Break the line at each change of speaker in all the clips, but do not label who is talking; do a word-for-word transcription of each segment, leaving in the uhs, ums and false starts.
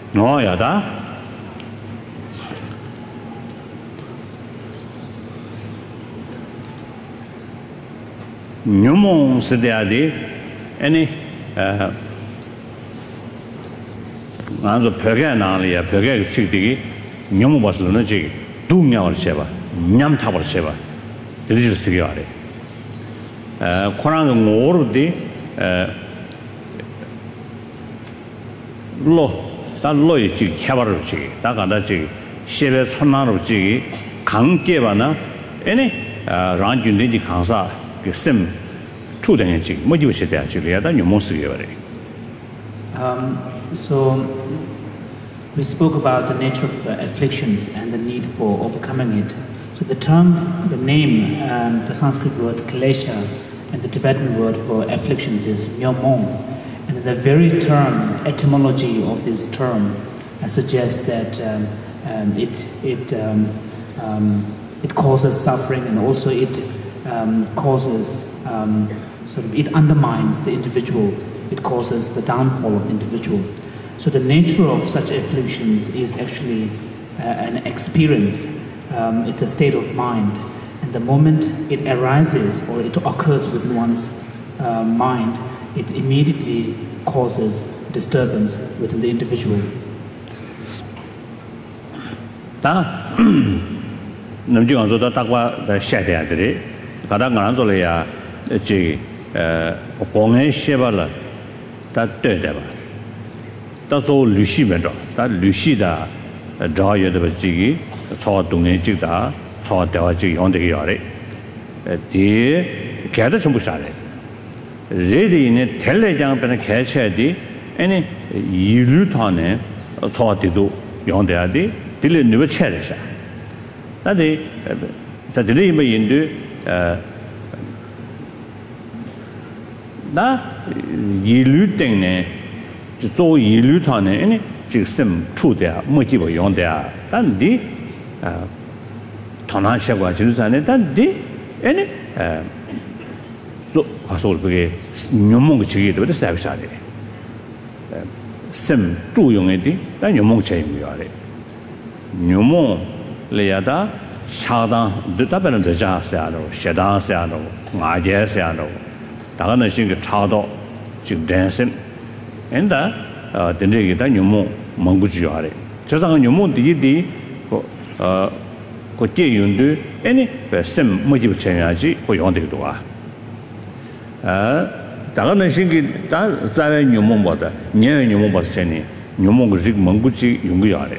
No, yada. Nyumon Sidiadi, any uh Anzo Perganalia, Perga City, Nyum was Lunaji, Dumia or Sheva, Nyam Tower Sheva, the little Sigari. Uh, Korang more the uh, law. 다 로이지 캐바르지 다가다지 셰베 촌나로지 강계바나 에네 란준데지 강사 그셈 투den지 모티베시대야지리야다 뉴모스게버리
um so we spoke about the nature of uh, afflictions and the need for overcoming it. So the term, the name, um, the Sanskrit word klesha and the Tibetan word for afflictions is nyomon. And the very term, etymology of this term, uh, suggests that um, um, it it um, um, it causes suffering, and also it um, causes um, sort of it undermines the individual. It causes the downfall of the individual. So the nature of such afflictions is actually uh, an experience. Um, it's a state of mind, and the moment it arises or it occurs within one's uh, mind, it immediately causes disturbance within the individual.
Ta namjung zo da takwa da sha de de ka da ngan zo le ya ji eh gong en xie ba le da de de ba da zo lu xi men zhe da lu xi da zhao ye de ba ji cao dong en ji da cao de wa ji yong de ge ya le de ge de chen bu sha le ready in telejang pen 개체디 아니 이루탄에 소화되도 용대야디 딜레 누베 체르샤 나데 사들이 뭐 인도 어나 이루땡네 저 이루탄에 아니 지금 투대 뭐지고 용대야 단디 아 터나샤고 지루산에 단디 아니 가서 그게 녀몽 지기도 됐어요. 심 주용에디 나 녀몽 체임이야래. 녀몽 레야다 샤다 드다변은 되자세요. 샤다세요. 마제세요. 다가는 신게 차도 지금 댄심. 엔다 어 된지기다 녀몽 멍구지야래. 저상은 녀몽 디디 어 고제윤도 아니 심 뭐지 붙여야지 고 용되기도 와. 아, 다가는 신기 다 자외 뉴몬보다 녀 뉴몬보다 전에 뉴몬 그 지금 멍구지 용거야래.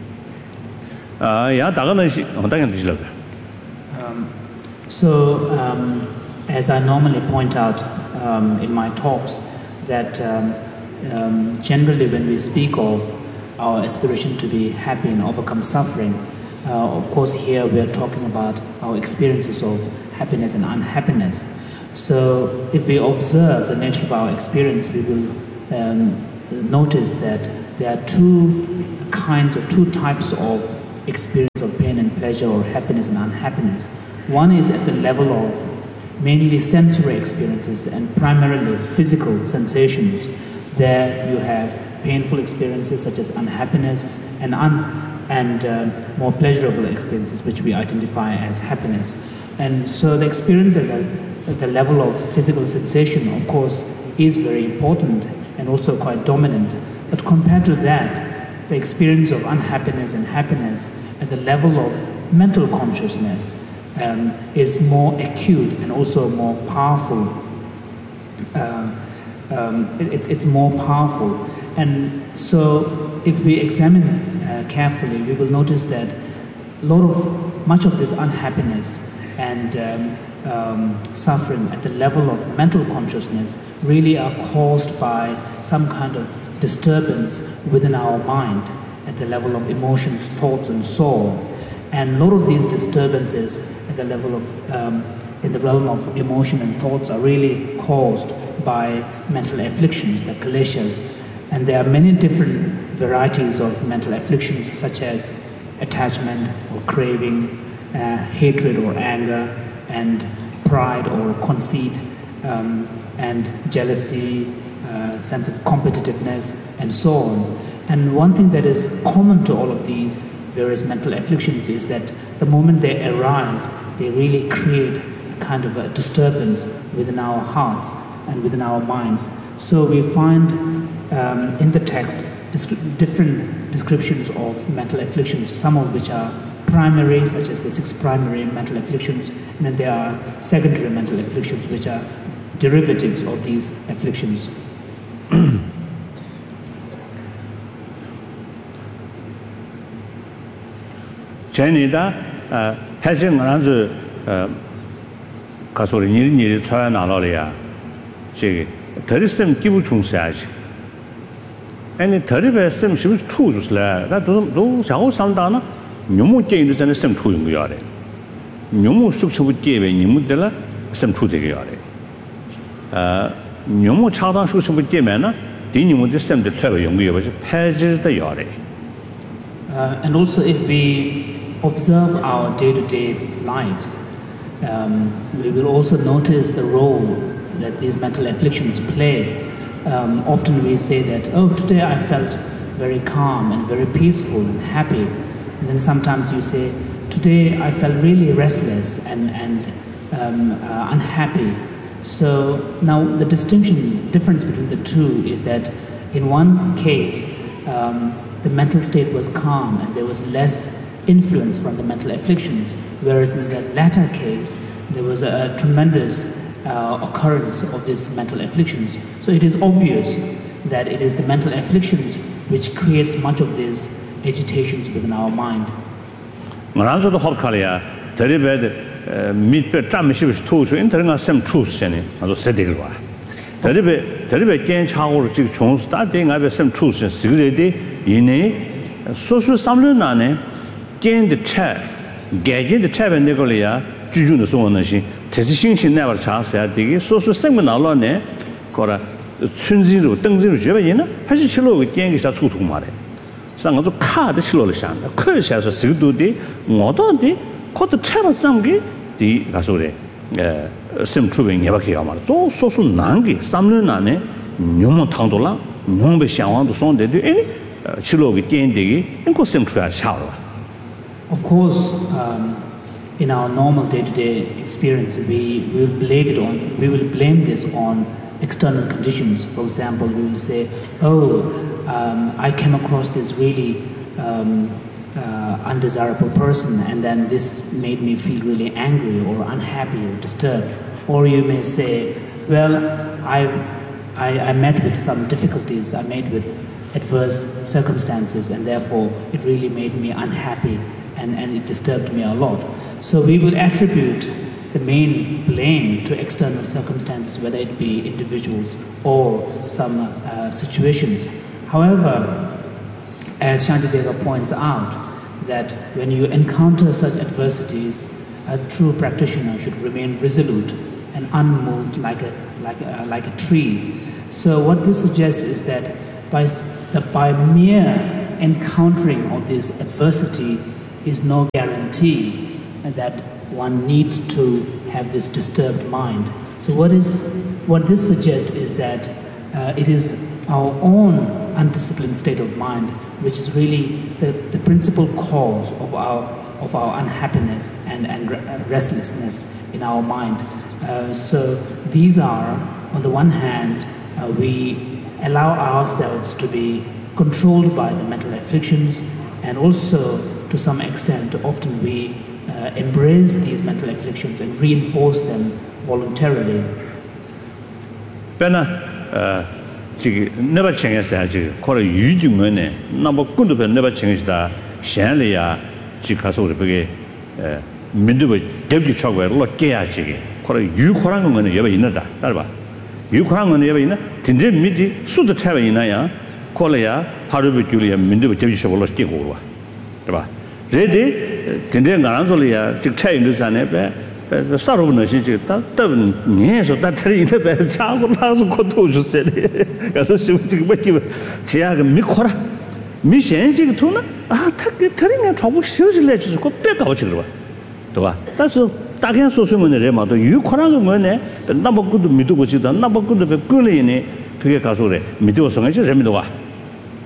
아, 야 다가는 시 어떻게 되실까?
Um so um as I normally point out um in my talks that um, um generally when we speak of our aspiration to be happy and overcome suffering, uh, of course here we are talking about our experiences of happiness and unhappiness. So if we observe the nature of our experience, we will um, notice that there are two kinds or two types of experience of pain and pleasure or happiness and unhappiness. One is at the level of mainly sensory experiences and primarily physical sensations. There you have painful experiences such as unhappiness and, un and uh, more pleasurable experiences which we identify as happiness. And so the experience at the At the level of physical sensation, of course, is very important and also quite dominant. But compared to that, the experience of unhappiness and happiness at the level of mental consciousness um, is more acute and also more powerful. Uh, um, it, it's more powerful. And so if we examine uh, carefully, we will notice that a lot of, much of this unhappiness and um, Um, suffering at the level of mental consciousness really are caused by some kind of disturbance within our mind at the level of emotions, thoughts and soul. And a lot of these disturbances at the level of, um, in the realm of emotion and thoughts are really caused by mental afflictions, the kleshas. And there are many different varieties of mental afflictions such as attachment or craving, uh, hatred or anger, and pride or conceit, um, and jealousy, uh, sense of competitiveness, and so on. And one thing that is common to all of these various mental afflictions is that the moment they arise, they really create a kind of a disturbance within our hearts and within our minds. So we find um, in the text different descriptions of mental afflictions, some of which are primary, such as the six primary mental afflictions, and then there are secondary mental afflictions, which are derivatives of these afflictions.
Chinese, uh, having another Kasori, you need to try and allow the Jig. There is some give to say. And the terrible same she was true to slay. That those how some dana, no more gain in the same true in the yard. No more structure would give a Nimudella, some true the yard. Uh, no more child on structure would give manner, dealing with the same the travel young which passes the yard.
And also, if we observe our day-to-day lives, um, we will also notice the role that these mental afflictions play. Um, often we say that, oh, today I felt very calm and very peaceful and happy. And then sometimes you say, today I felt really restless and, and um, uh, unhappy. So now the distinction, difference between the two is that in one case, um, the mental state was calm and there was less influence from the mental afflictions, whereas in the latter case, there was a, a tremendous uh, occurrence of these mental afflictions. So it is obvious that it is the mental afflictions which creates much of these agitations within our mind.
Maranzo the Hopkalia, very bad meat per tramship to to entering us some truth, and also Sedigua. Terrible, terrible gain chow chong starting I have some truth and security in a social summon. Gain the chair, gagging the chair and Nicolia, Jujun the Swan Nation, Tessing never chance at the social segment alone, got a Tsunziro, Dengziro Jevina, has a chilo with Yangish at Tutumare. Some of the car the Chilolishan, a curse has a Sidu de, Modonde, caught the chair of Zangi, the Gasore, Sim Trubing Yavaki, so social Nangi, Samlunane, Numo Tandola, Numbe Shawan to Son de any Chilo with Yendi, and Cosim Tria Shower.
Of course, um, in our normal day-to-day experience, we will blame it on. We will blame this on external conditions. For example, we will say, "Oh, um, I came across this really um, uh, undesirable person, and then this made me feel really angry or unhappy or disturbed." Or you may say, "Well, I, I, I met with some difficulties. I met with adverse circumstances, and therefore it really made me unhappy." And, and it disturbed me a lot. So we will attribute the main blame to external circumstances, whether it be individuals or some uh, situations. However, as Shantideva points out, that when you encounter such adversities, a true practitioner should remain resolute and unmoved like a, like a, like a tree. So what this suggests is that by, the, by mere encountering of this adversity, is no guarantee that one needs to have this disturbed mind. So what is what this suggests is that uh, it is our own undisciplined state of mind which is really the, the principal cause of our of our unhappiness and, and restlessness in our mind. Uh, so these are, on the one hand, uh, we allow ourselves to be controlled by the mental afflictions, and also to some extent, often we uh, embrace these mental afflictions and reinforce them voluntarily.
Bena, never change that. Call a huge money. Number good to never change that. Shanlia, Chicago, the Midway, Deputy Chogway, Lord Gay, call a you Korang money ever in that. You Korang money ever in it. Tindre Midi, Sud the Tavern in Aya, Colea, Parabu Julia, Midway, Deputy Chogway. Ready, Tindre Garanzolia, to tell you the sorrow nation, that years of that three in the bed, child has got to say, as a shooting with you, Chiag Mikora, Mishan Tuna, ah, telling a trouble, seriously, let's go back out children. That's a Tagan social in the remote, you Korang money, the number good to Midu, which is the number good to be good in it, to get Casore, Midu Songa, Remidoa.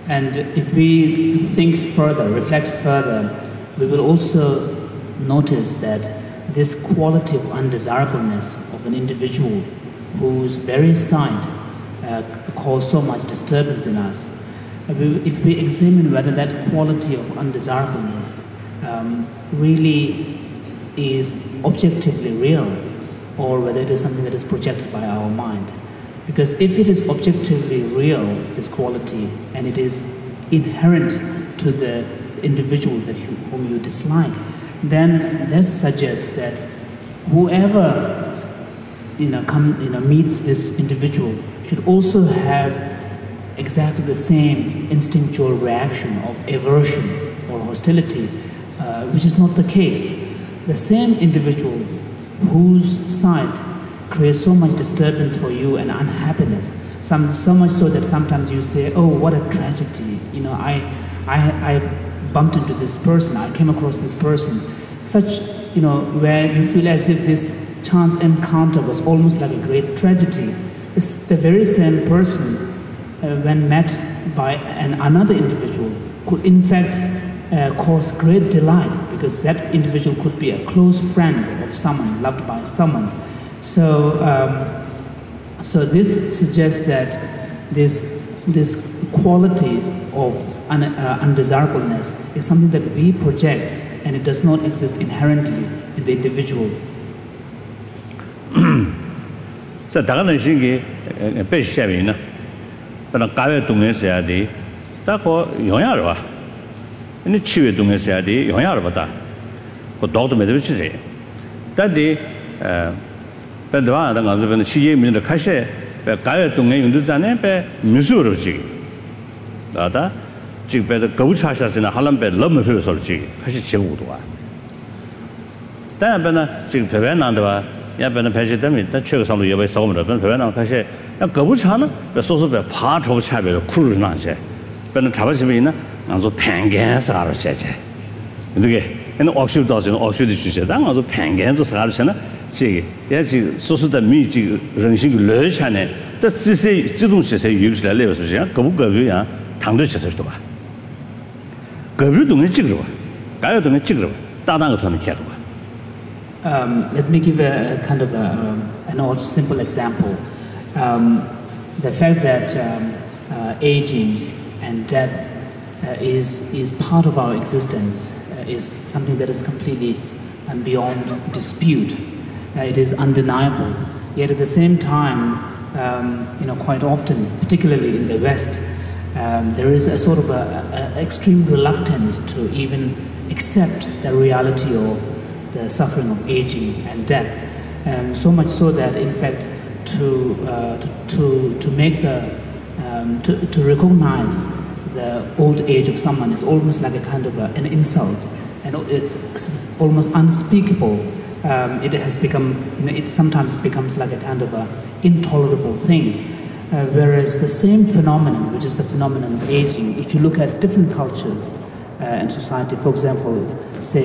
And if we think further, reflect further, we will also notice that this quality of undesirableness of an individual whose very sight uh, causes so much disturbance in us, if we examine whether that quality of undesirableness um, really is objectively real, or whether it is something that is projected by our mind. Because if it is objectively real, this quality, and it is inherent to the individual that you, whom you dislike, then this suggests that whoever you know, come, you know, meets this individual should also have exactly the same instinctual reaction of aversion or hostility, uh, which is not the case. The same individual whose sight creates so much disturbance for you and unhappiness, some, so much so that sometimes you say, oh, what a tragedy, you know, I, I, I bumped into this person, I came across this person, such, you know, where you feel as if this chance encounter was almost like a great tragedy. It's the very same person, uh, when met by an, another individual, could in fact uh, cause great delight, because that individual could be a close friend of someone, loved by someone. So, um, so this suggests that this, this qualities of un, uh, undesirableness is something that we project, and it does not exist inherently in the individual.
So, 다른 것이 배 시험이나, 그러나 가외 동에서야지, 다고 영향을 봐. 근데 치외 동에서야지 영향을 받아. 그 도도 매듭치지. 근데 어, 배도와 나 가서 배 시제민의 카시 배 가외 동에 용도자네 배 미수로지. 나다 지금 배도 거부차샤스나 할람 배 너무 표현설지. 카시 제고도 와.但是呢，这个培养难的吧，也不能排斥他们，但确实上头也被少我们的，不能培养难开始，那搞不长呢，别说是别爬出差别的苦路那些，不能差不多呢，俺说盘干啥了些些，对不对？那奥修到这种奥修的去些，但俺说盘干做啥了些呢？这个也是说是在米这个人性的乐趣呢，这这些这种这些有起来了，是不是？搞不搞不样，谈对其实对吧？搞不东西这个吧，搞有东西这个吧，大胆个他们看的吧。
Um, let me give a, a kind of a, um, an old simple example. Um, the fact that um, uh, aging and death uh, is, is part of our existence uh, is something that is completely um, beyond dispute. Uh, it is undeniable. Yet at the same time, um, you know, quite often, particularly in the West, um, there is a sort of a, a extreme reluctance to even accept the reality of the suffering of aging and death, and so much so that, in fact, to uh, to, to to make the um, to to recognize the old age of someone is almost like a kind of a, an insult, and it's, it's almost unspeakable. Um, it has become, you know, it sometimes becomes like a kind of a intolerable thing. Uh, whereas the same phenomenon, which is the phenomenon of aging, if you look at different cultures uh, and society, for example, say.